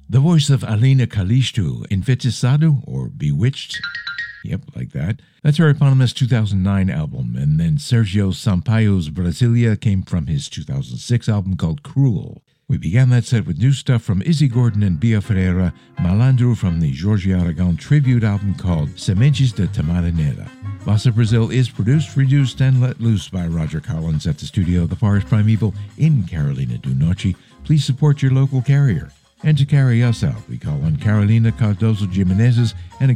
The voice of Alina Calixto, Enfeitiçado, or Bewitched. Yep, like that. That's her eponymous 2009 album. And then Sergio Sampaio's Brasilia came from his 2006 album called Cruel. We began that set with new stuff from Izzy Gordon and Bia Ferreira, Malandro from the Jorge Aragon tribute album called Sementes de Tamarinera. Bossa Brazil is produced, reduced, and let loose by Roger Collins at the studio of the Forest Primeval in Carolina do Norte. Please support your local carrier. And to carry us out, we call on Carolina Cardozo Jimenez's and